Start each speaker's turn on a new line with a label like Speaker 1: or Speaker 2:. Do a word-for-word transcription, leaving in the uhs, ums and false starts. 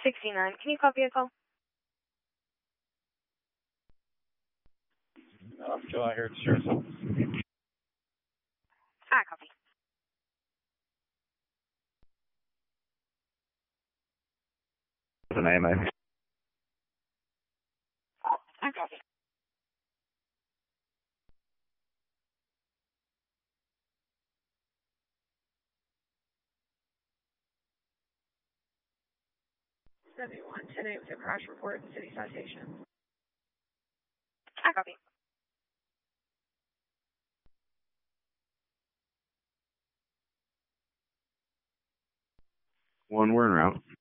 Speaker 1: sixty-nine. Can you copy a call?
Speaker 2: Uh, July here at the Sheriff's Office.
Speaker 1: Ah, copy.
Speaker 2: The name, maybe.
Speaker 1: Ah, copy.
Speaker 3: seventy-one ten eight with a crash report and city citation.
Speaker 1: Ah, copy.
Speaker 2: One, we're en route.